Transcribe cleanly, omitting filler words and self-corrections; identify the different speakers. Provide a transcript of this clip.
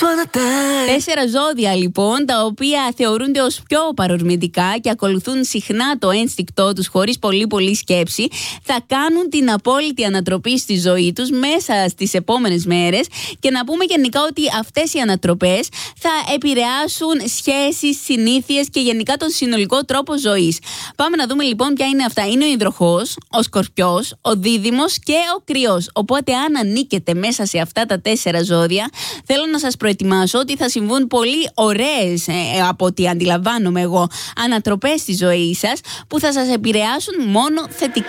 Speaker 1: 4 ζώδια λοιπόν, τα οποία θεωρούνται ως πιο παρορμητικά και ακολουθούν συχνά το ένστικτό τους χωρίς πολύ σκέψη, θα κάνουν την απόλυτη ανατροπή στη ζωή τους μέσα στις επόμενες μέρες. Και να πούμε γενικά ότι αυτές οι ανατροπές θα επηρεάσουν σχέσεις, συνήθειες και γενικά τον συνολικό τρόπο ζωής. Πάμε να δούμε λοιπόν ποια είναι αυτά. Είναι ο Υδροχόος, ο Σκορπιός, ο Δίδυμος και ο Κρυός. Οπότε αν ανήκετε μέσα σε αυτά τα 4 ζώδια, θέλω να σας προετοιμάσω ότι θα συμβούν πολύ ωραίες, από ό,τι αντιλαμβάνομαι εγώ, ανατροπές στη ζωή σας που θα σας επηρεάσουν μόνο θετικά.